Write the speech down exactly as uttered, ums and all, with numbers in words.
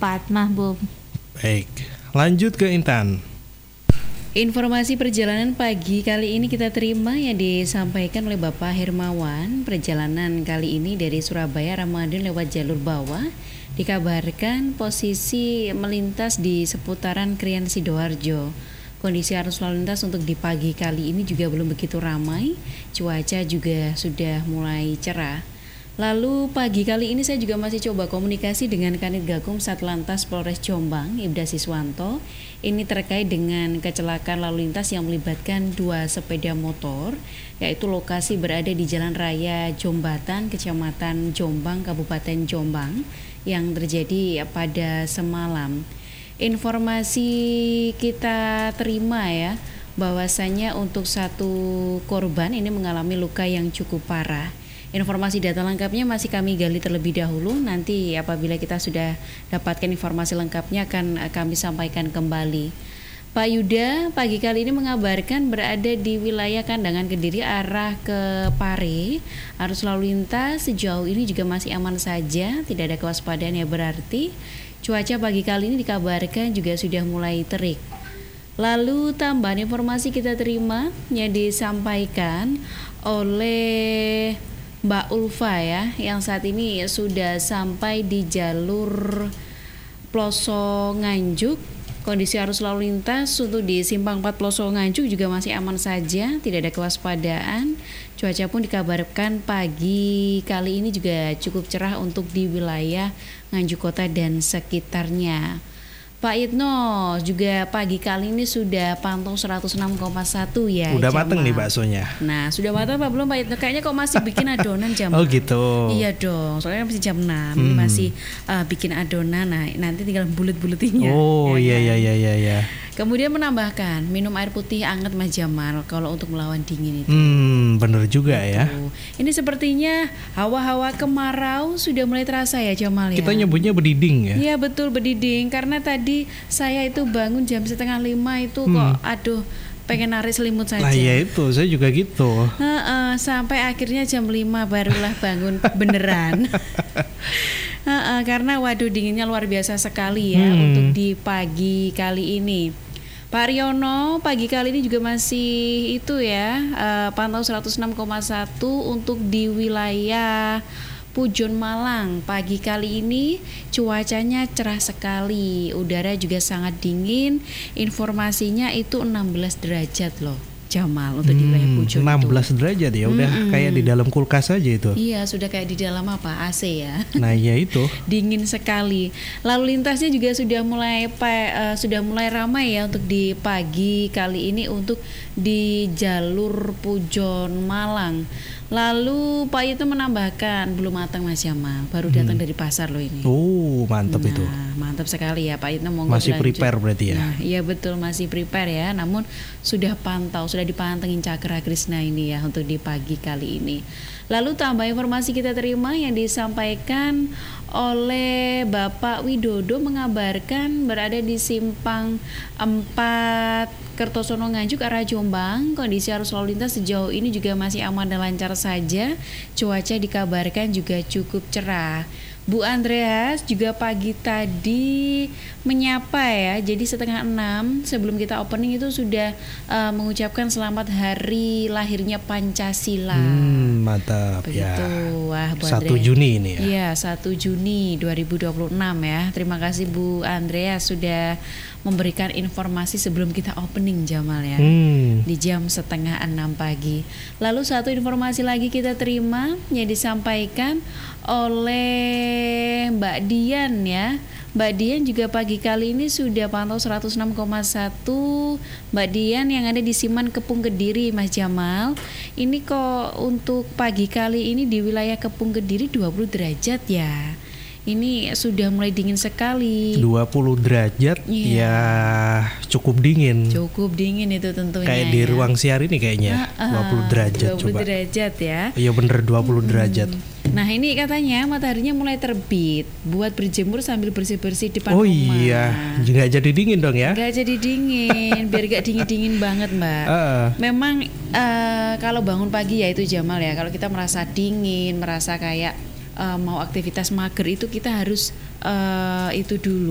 empat, Mahbub. Baik, lanjut ke Intan. Informasi perjalanan pagi kali ini kita terima yang disampaikan oleh Bapak Hermawan. Perjalanan kali ini dari Surabaya Ramadan lewat jalur bawah. Dikabarkan posisi melintas di seputaran Krian Sidoarjo. Kondisi arus lalu lintas untuk di pagi kali ini juga belum begitu ramai. Cuaca juga sudah mulai cerah. Lalu pagi kali ini saya juga masih coba komunikasi dengan Kanit Gakum Satlantas Polres Jombang, Ibda Siswanto. Ini terkait dengan kecelakaan lalu lintas yang melibatkan dua sepeda motor, yaitu lokasi berada di Jalan Raya Jombatan, Kecamatan Jombang, Kabupaten Jombang, yang terjadi pada semalam. Informasi kita terima ya, bahwasanya untuk satu korban ini mengalami luka yang cukup parah. Informasi data lengkapnya masih kami gali terlebih dahulu. Nanti apabila kita sudah dapatkan informasi lengkapnya akan kami sampaikan kembali. Pak Yuda pagi kali ini mengabarkan berada di wilayah Kandangan Kediri arah ke Pare. Arus lalu lintas sejauh ini juga masih aman saja, tidak ada kewaspadaan ya berarti. Cuaca pagi kali ini dikabarkan juga sudah mulai terik. Lalu tambahan informasi kita terima yang disampaikan oleh Mbak Ulfa ya, yang saat ini sudah sampai di jalur Ploso Nganjuk. Kondisi arus lalu lintas untuk di Simpang empat Ploso Nganjuk juga masih aman saja, tidak ada kewaspadaan. Cuaca pun dikabarkan pagi kali ini juga cukup cerah untuk di wilayah Nganjuk Kota dan sekitarnya. Pak Itno juga pagi kali ini sudah pantau seratus enam koma satu ya. Udah Jamal. mateng nih baksonya. Nah sudah mateng apa belum Pak Itno? Kayaknya kok masih bikin adonan Jamal. Oh gitu. Iya dong, soalnya masih jam enam hmm. masih uh, bikin adonan. Nah nanti tinggal bulet-buletinya. Oh ya, iya, kan? iya iya iya. Kemudian menambahkan minum air putih hangat Mas Jamal kalau untuk melawan dingin itu. Hmm, bener juga ya. Ini sepertinya hawa-hawa kemarau sudah mulai terasa ya Jamal ya. Kita nyebutnya bediding ya. Iya betul bediding, karena tadi saya itu bangun jam setengah lima itu hmm. kok aduh pengen narik selimut saja. Nah ya itu, saya juga gitu. He-he, sampai akhirnya jam lima barulah bangun beneran. He-he, karena waduh dinginnya luar biasa sekali ya hmm. untuk di pagi kali ini. Pak Riono pagi kali ini juga masih itu ya uh, pantau seratus enam koma satu untuk di wilayah Pujon Malang. Pagi kali ini cuacanya cerah sekali, udara juga sangat dingin. Informasinya itu enam belas derajat loh Jamal untuk di wilayah Pujon. hmm, enam belas itu. Derajat ya, udah hmm. kayak di dalam kulkas aja itu. Iya, sudah kayak di dalam apa A C ya. Nah ya itu. Dingin sekali. Lalu lintasnya juga sudah mulai uh, sudah mulai ramai ya untuk di pagi kali ini untuk di jalur Pujon Malang. Lalu Pak itu menambahkan belum matang Mas Jamal, baru datang hmm. dari pasar loh ini. Oh mantap nah, itu. Mantap sekali ya Pak Itno. Masih lanjut. Prepare berarti ya. Nah, iya betul masih prepare ya. Namun sudah pantau, sudah dipantengin Cakra Krisna ini ya untuk di pagi kali ini. Lalu tambah informasi kita terima yang disampaikan oleh Bapak Widodo mengabarkan berada di Simpang empat Kertosono Nganjuk arah Jombang. Kondisi arus lalu lintas sejauh ini juga masih aman dan lancar saja. Cuaca dikabarkan juga cukup cerah. Bu Andreas juga pagi tadi menyapa ya, jadi setengah enam sebelum kita opening itu sudah uh, mengucapkan selamat hari lahirnya Pancasila. Hmm, mantap. Begitu. Ya. Wah, Bu satu Andreas. Juni ini ya. Iya, satu Juni dua ribu dua puluh enam ya. Terima kasih Bu Andreas sudah memberikan informasi sebelum kita opening Jamal ya. Hmm. Di jam setengah enam pagi. Lalu satu informasi lagi kita terima yang disampaikan oleh Mbak Dian ya. Mbak Dian juga pagi kali ini sudah pantau seratus enam koma satu. Mbak Dian yang ada di Siman Kepung Kediri Mas Jamal. Ini kok untuk pagi kali ini di wilayah Kepung Kediri dua puluh derajat ya. Ini sudah mulai dingin sekali. dua puluh derajat yeah. Ya cukup dingin. Cukup dingin itu tentunya. Kayak di ya. ruang siar ini kayaknya. Uh, uh, dua puluh derajat dua puluh coba. derajat ya. Iya bener dua puluh hmm. derajat. Nah ini katanya mataharinya mulai terbit. Buat berjemur sambil bersih-bersih depan oh, rumah. Oh iya, nggak jadi dingin dong ya? Nggak jadi dingin, biar gak dingin-dingin banget Mbak. Uh. Memang uh, kalau bangun pagi ya itu Jamal ya. Kalau kita merasa dingin, merasa kayak uh, mau aktivitas mager itu kita harus uh, itu dulu